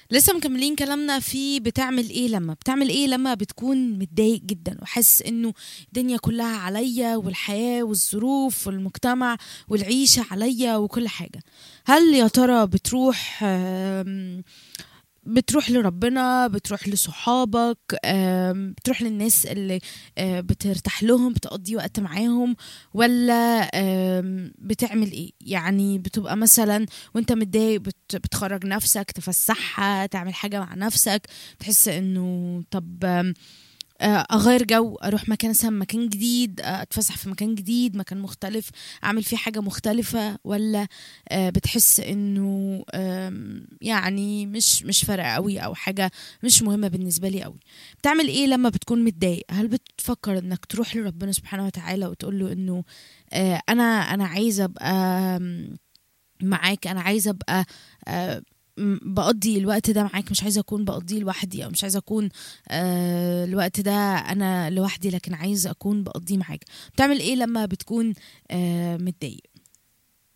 لسه مكملين كلامنا في بتعمل ايه لما بتكون متضايق جدا وحاسس انه الدنيا كلها عليا والحياة والظروف والمجتمع والعيشة عليا وكل حاجة. هل يا ترى بتروح لربنا، بتروح لصحابك، بتروح للناس اللي بترتاح لهم، بتقضي وقت معاهم، ولا بتعمل ايه؟ يعني بتبقى مثلا وانت متضايق بتخرج نفسك، تفسحها، تعمل حاجة مع نفسك، تحس انه طب اغير جو، اروح مكان جديد، اتفسح في مكان جديد، مكان مختلف، اعمل فيه حاجة مختلفة، ولا بتحس انه يعني مش فارقة قوي او حاجة مش مهمة بالنسبة لي قوي؟ بتعمل ايه لما بتكون متضايق؟ هل بتفكر انك تروح لربنا سبحانه وتعالى وتقول له انه انا عايزة ابقى معاك، انا عايزة ابقى بقضي الوقت ده معاك، مش عايزة أكون بقضيه لوحدي، أو مش عايزة أكون الوقت ده أنا لوحدي، لكن عايزة أكون بقضيه معاك. بتعمل إيه لما بتكون متضايق؟